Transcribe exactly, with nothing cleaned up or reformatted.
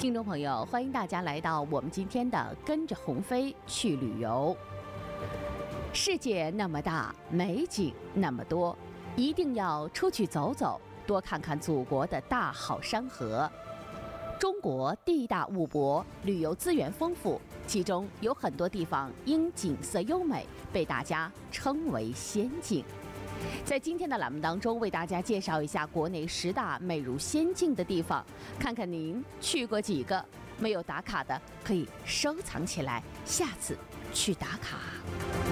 听众朋友，欢迎大家来到我们今天的跟着鸿飞去旅游。世界那么大，美景那么多，一定要出去走走，多看看祖国的大好山河。中国地大物博，旅游资源丰富，其中有很多地方因景色优美，被大家称为仙境。在今天的栏目当中，为大家介绍一下国内十大美如仙境的地方，看看您去过几个，没有打卡的可以收藏起来，下次去打卡。